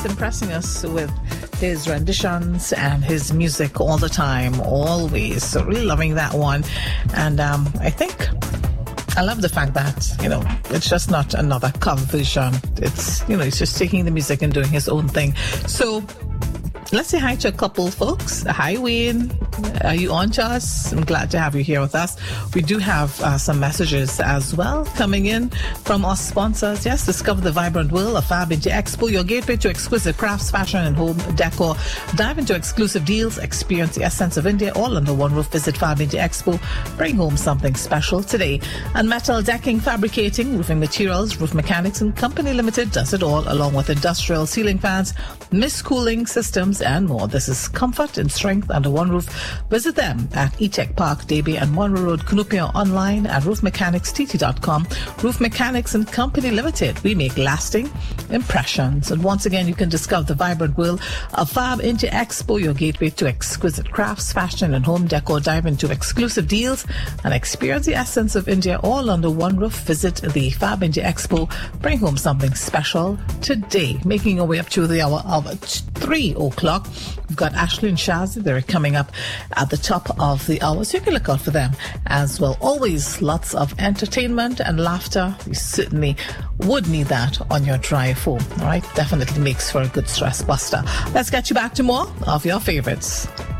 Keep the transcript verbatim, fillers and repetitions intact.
impressing us with his renditions and his music all the time, always. So really loving that one. And um, I think I love the fact that, you know, it's just not another cover version. It's, you know, he's just taking the music and doing his own thing. So let's say hi to a couple folks. Hi, Wayne. Are you on to us? I'm glad to have you here with us. We do have uh, some messages as well coming in from our sponsors. Yes, discover the vibrant world of Fab India Expo, your gateway to exquisite crafts, fashion, and home decor. Dive into exclusive deals, experience the essence of India all under one roof. Visit Fab India Expo. Bring home something special today. And metal decking, fabricating, roofing materials, Roof Mechanics and Company Limited does it all, along with industrial ceiling fans, mist cooling systems, and more. This is comfort and strength under one roof. Visit them at eTech Park, Davie and Monroe Road, Cunupia, online at roof mechanics t t dot com. Roof Mechanics and Company Limited. We make lasting impressions. And once again, you can discover the vibrant world of Fab India Expo, your gateway to exquisite crafts, fashion, and home decor. Dive into exclusive deals and experience the essence of India all under one roof. Visit the Fab India Expo. Bring home something special today. Making our way up to the hour of three o'clock. We've got Ashley and Shaz. They're coming up at the top of the hour, so you can look out for them as well. Always lots of entertainment and laughter. You certainly would need that on your drive home. All right, definitely makes for a good stress buster. Let's get you back to more of your favorites.